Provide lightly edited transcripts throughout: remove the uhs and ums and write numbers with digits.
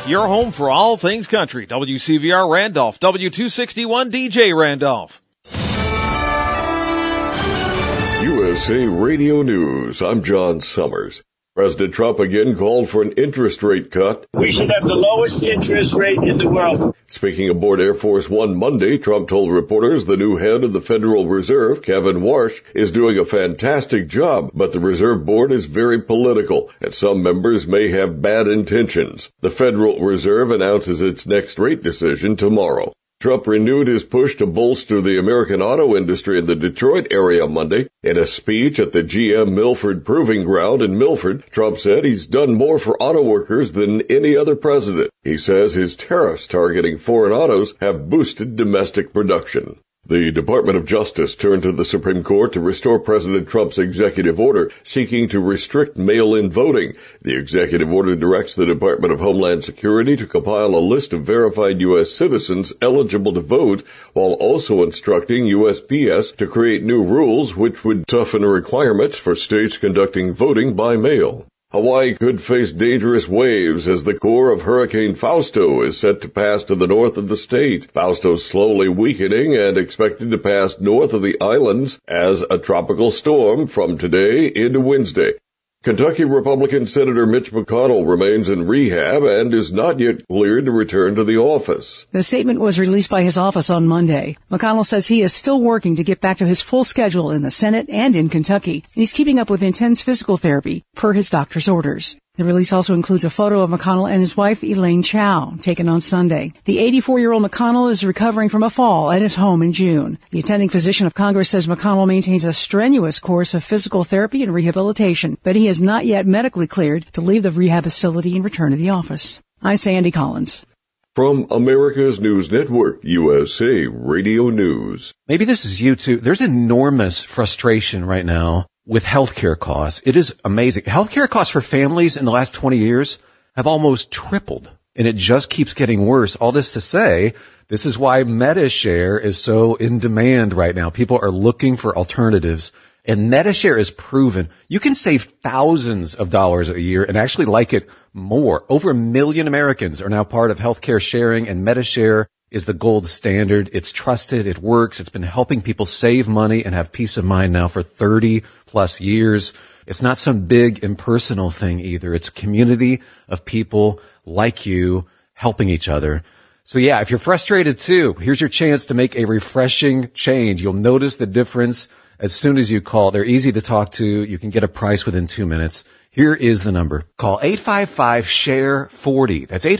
your home for all things country. WCVR Randolph, W261 DJ Randolph. USA Radio News. I'm John Summers. President Trump again called for an interest rate cut. We should have the lowest interest rate in the world. Speaking aboard Air Force One Monday, Trump told reporters the new head of the Federal Reserve, Kevin Warsh, is doing a fantastic job, but the Reserve Board is very political, and some members may have bad intentions. The Federal Reserve announces its next rate decision tomorrow. Trump renewed his push to bolster the American auto industry in the Detroit area Monday. In a speech at the GM Milford Proving Ground in Milford, Trump said he's done more for auto workers than any other president. He says his tariffs targeting foreign autos have boosted domestic production. The Department of Justice turned to the Supreme Court to restore President Trump's executive order seeking to restrict mail-in voting. The executive order directs the Department of Homeland Security to compile a list of verified U.S. citizens eligible to vote, while also instructing USPS to create new rules which would toughen requirements for states conducting voting by mail. Hawaii could face dangerous waves as the core of Hurricane Fausto is set to pass to the north of the state. Fausto's slowly weakening and expected to pass north of the islands as a tropical storm from today into Wednesday. Kentucky Republican Senator Mitch McConnell remains in rehab and is not yet cleared to return to the office. The statement was released by his office on Monday. McConnell says he is still working to get back to his full schedule in the Senate and in Kentucky, and he's keeping up with intense physical therapy per his doctor's orders. The release also includes a photo of McConnell and his wife, Elaine Chao, taken on Sunday. The 84-year-old McConnell is recovering from a fall at his home in June. The attending physician of Congress says McConnell maintains a strenuous course of physical therapy and rehabilitation, but he is not yet medically cleared to leave the rehab facility and return to the office. I'm Sandy Collins. From America's News Network, USA Radio News. Maybe this is you too. There's enormous frustration right now with healthcare costs. It is amazing. Healthcare costs for families in the last 20 years have almost tripled, and it just keeps getting worse. All this to say, this is why MediShare is so in demand right now. People are looking for alternatives, and MediShare is proven. You can save thousands of dollars a year and actually like it more. Over 1 million Americans are now part of healthcare sharing, and MediShare is the gold standard. It's trusted. It works. It's been helping people save money and have peace of mind now for 30 plus years. It's not some big impersonal thing either. It's a community of people like you helping each other. So yeah, if you're frustrated too, here's your chance to make a refreshing change. You'll notice the difference as soon as you call. They're easy to talk to. You can get a price within 2 minutes. Here is the number. Call 855-SHARE-40. That's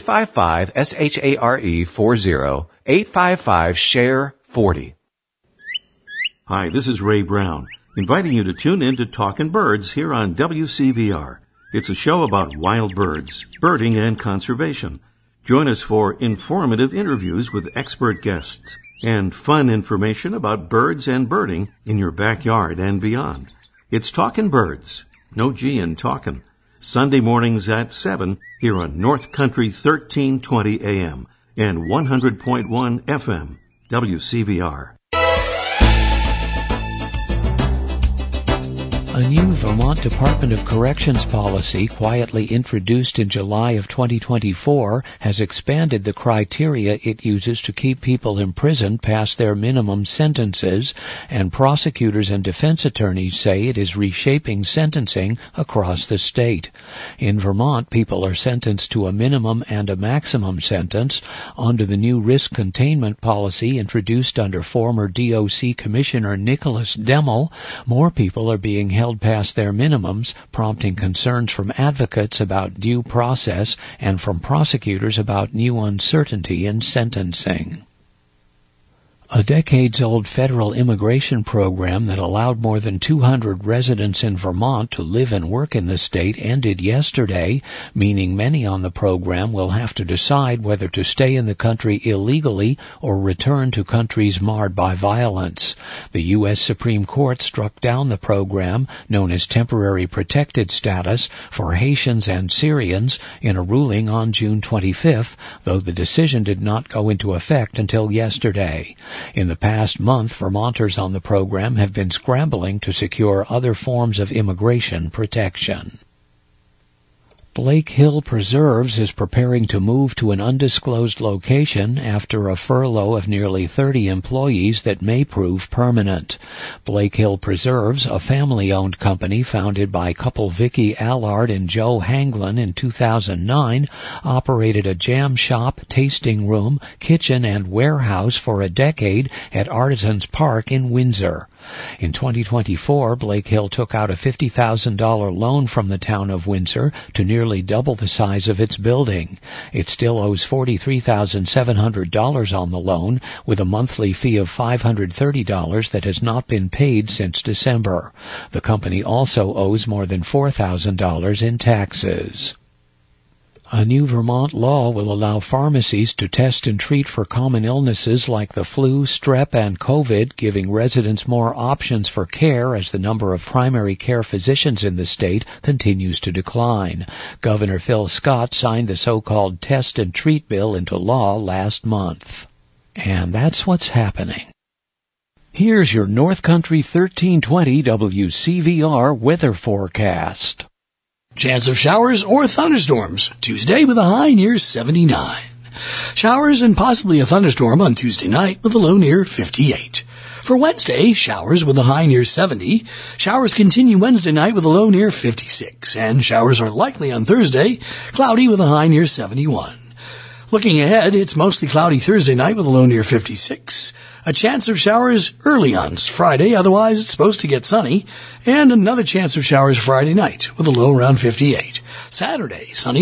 855-SHARE-40. 855-SHARE-40. Hi, this is Ray Brown, inviting you to tune in to Talkin' Birds here on WCVR. It's a show about wild birds, birding, and conservation. Join us for informative interviews with expert guests and fun information about birds and birding in your backyard and beyond. It's Talkin' Birds. No G in talkin'. Sunday mornings at 7 here on North Country 1320 AM and 100.1 FM, WCVR. A new Vermont Department of Corrections policy, quietly introduced in July of 2024, has expanded the criteria it uses to keep people imprisoned past their minimum sentences, and prosecutors and defense attorneys say it is reshaping sentencing across the state. In Vermont, people are sentenced to a minimum and a maximum sentence. Under the new risk containment policy introduced under former DOC Commissioner Nicholas Demmel, more people are being held past their minimums, prompting concerns from advocates about due process and from prosecutors about new uncertainty in sentencing. A decades-old federal immigration program that allowed more than 200 residents in Vermont to live and work in the state ended yesterday, meaning many on the program will have to decide whether to stay in the country illegally or return to countries marred by violence. The U.S. Supreme Court struck down the program, known as Temporary Protected Status, for Haitians and Syrians in a ruling on June 25th, though the decision did not go into effect until yesterday. In the past month, Vermonters on the program have been scrambling to secure other forms of immigration protection. Blake Hill Preserves is preparing to move to an undisclosed location after a furlough of nearly 30 employees that may prove permanent. Blake Hill Preserves, a family-owned company founded by couple Vicky Allard and Joe Hanglin in 2009, operated a jam shop, tasting room, kitchen, and warehouse for a decade at Artisans Park in Windsor. In 2024, Blake Hill took out a $50,000 loan from the town of Windsor to nearly double the size of its building. It still owes $43,700 on the loan, with a monthly fee of $530 that has not been paid since December. The company also owes more than $4,000 in taxes. A new Vermont law will allow pharmacies to test and treat for common illnesses like the flu, strep, and COVID, giving residents more options for care as the number of primary care physicians in the state continues to decline. Governor Phil Scott signed the so-called Test and Treat bill into law last month. And that's what's happening. Here's your North Country 1320 WCVR weather forecast. Chance of showers or thunderstorms Tuesday with a high near 79. Showers and possibly a thunderstorm on Tuesday night with a low near 58. For Wednesday, showers with a high near 70. Showers continue Wednesday night with a low near 56. And showers are likely on Thursday, cloudy with a high near 71. Looking ahead, it's mostly cloudy Thursday night with a low near 56. A chance of showers early on Friday, otherwise it's supposed to get sunny. And another chance of showers Friday night with a low around 58. Saturday, sunny